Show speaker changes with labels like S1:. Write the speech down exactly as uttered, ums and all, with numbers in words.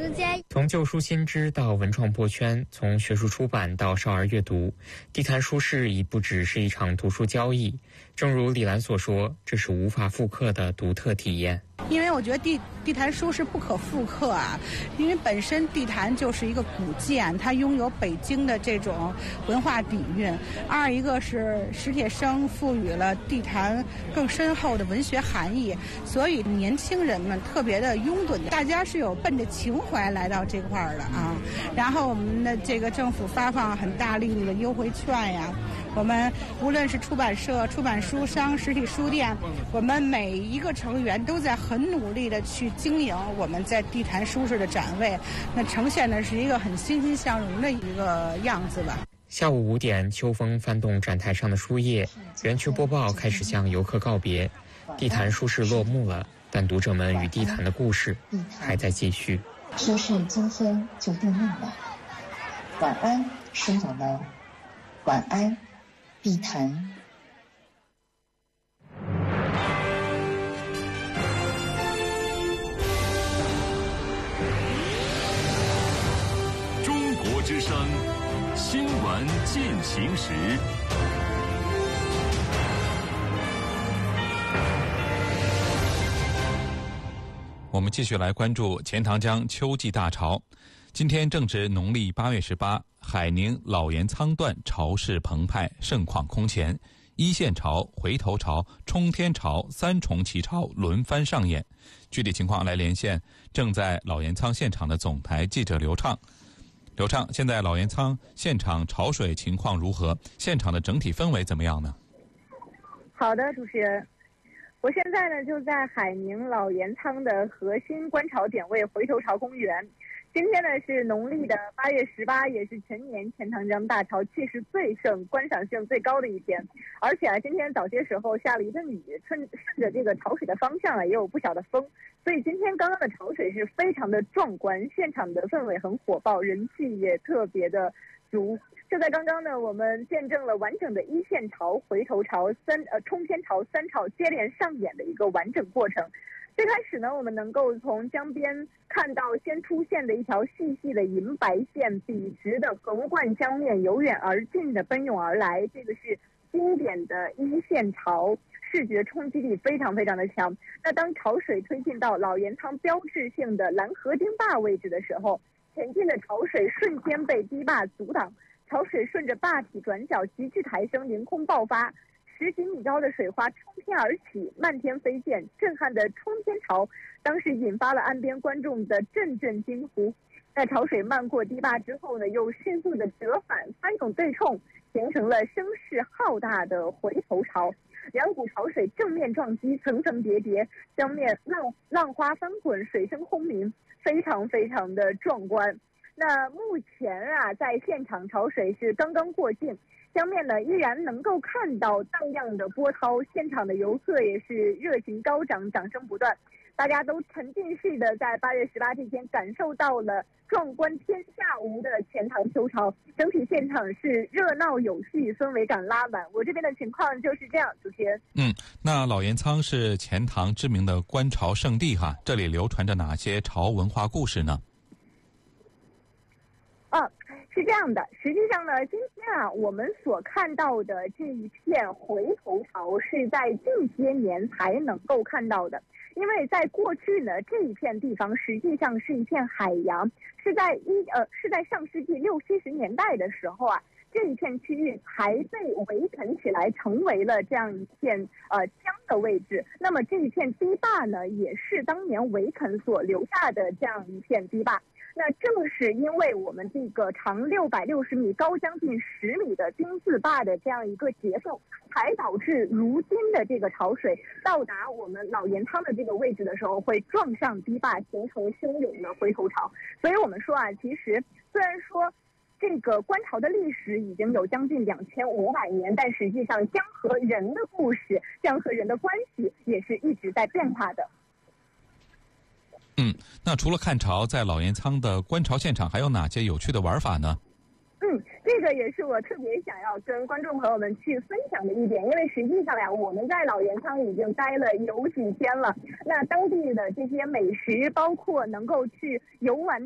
S1: 时间。
S2: 从旧书新知到文创破圈，从学术出版到少儿阅读，地坛书市已不只是一场读书交易。正如李兰所说，这是无法复刻的独特体验。
S3: 因为我觉得地地坛书是不可复刻啊，因为本身地坛就是一个古建，它拥有北京的这种文化底蕴。二一个是史铁生赋予了地坛更深厚的文学含义，所以年轻人们特别的拥趸，大家是有奔着情怀来到这块儿的啊。然后我们的这个政府发放很大力度的优惠券呀，我们无论是出版社、出版书商、实体书店，我们每一个成员都在很努力的去经营我们在地坛书市的展位，那呈现的是一个很欣欣向荣的一个样子吧。
S2: 下午五点，秋风翻动展台上的书页，园区播报开始向游客告别，地坛书市落幕了，但读者们与地坛的故事还在继续。
S4: 书市今天就定幕了，晚安，书友们，晚安，地坛。
S5: 中国之声新闻进行时。
S6: 我们继续来关注钱塘江秋季大潮。今天正值农历八月十八，海宁老盐仓段潮势澎湃，盛况空前，一线潮、回头潮、冲天潮三重奇潮轮番上演。具体情况来连线正在老盐仓现场的总台记者刘畅。刘畅，现在老盐仓现场潮水情况如何？现场的整体氛围怎么样呢？
S7: 好的，主持人，我现在呢就在海宁老盐仓的核心观潮点位回头潮公园。今天呢是农历的八月十八，也是全年钱塘江大潮气势最盛、观赏性最高的一天。而且啊，今天早些时候下了一阵雨，顺顺着这个潮水的方向啊，也有不小的风，所以今天刚刚的潮水是非常的壮观，现场的氛围很火爆，人气也特别的足。就在刚刚呢，我们见证了完整的一线潮、回头潮、三呃冲天潮三潮接连上演的一个完整过程。最开始呢，我们能够从江边看到先出现的一条细细的银白线，笔直的横贯江面，由远而近的奔涌而来，这个是经典的一线潮，视觉冲击力非常非常的强。那当潮水推进到老盐仓标志性的蓝河堤坝位置的时候，前进的潮水瞬间被堤坝阻挡，潮水顺着坝体转角急剧抬升，凌空爆发，十几米高的水花冲天而起，漫天飞溅，震撼的冲天潮当时引发了岸边观众的阵阵惊呼。在潮水漫过堤坝之后呢，又迅速的折返翻涌对冲，形成了声势浩大的回头潮。两股潮水正面撞击，层层叠叠，江面浪浪花翻滚，水声轰鸣，非常非常的壮观。那目前啊，在现场潮水是刚刚过境，江面呢依然能够看到荡漾的波涛，现场的游客也是热情高涨，掌声不断。大家都沉浸式的在八月十八这天感受到了壮观天下无的钱塘秋潮，整体现场是热闹有序，氛围感拉满。我这边的情况就是这样，主持人。
S6: 嗯，那老盐仓是钱塘知名的观潮圣地哈，这里流传着哪些潮文化故事呢？
S7: 啊，是这样的，实际上呢，今天啊，我们所看到的这一片回头潮是在近些年才能够看到的，因为在过去呢，这一片地方实际上是一片海洋，是在一呃是在上世纪六七十年代的时候啊，这一片区域才被围垦起来，成为了这样一片呃江的位置。那么这一片堤坝呢，也是当年围垦所留下的这样一片堤坝。那正是因为我们这个长六百六十米、高将近十米的丁字坝的这样一个结构，才导致如今的这个潮水到达我们老盐仓的这个位置的时候，会撞上堤坝，形成汹涌的回头潮。所以我们说啊，其实虽然说这个观潮的历史已经有将近两千五百年，但实际上江和人的故事、江和人的关系也是一直在变化的。
S6: 嗯，那除了看潮，在老盐仓的观潮现场还有哪些有趣的玩法呢？
S7: 嗯，这个也是我特别想要跟观众朋友们去分享的一点，因为实际上呀，我们在老盐仓已经待了有几天了，那当地的这些美食，包括能够去游玩